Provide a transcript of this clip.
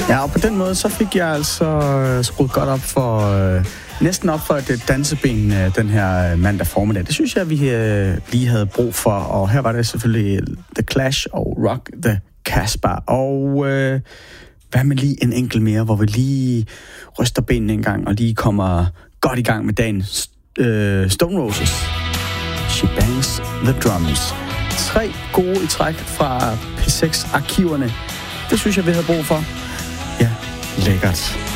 Ja, og på den måde, så fik jeg altså skruet godt op for, næsten op for et danseben den her mandag formiddag. Det synes jeg, vi lige havde brug for, og her var det selvfølgelig The Clash og Rock the Casbah. Og hvad med lige en enkelt mere, hvor vi lige ryster benene en gang, og lige kommer godt i gang med dagen. Stone Roses. She Bangs the Drums. 3 gode i træk fra P6-arkiverne. Det synes jeg, vi havde brug for. Ja, lækkert.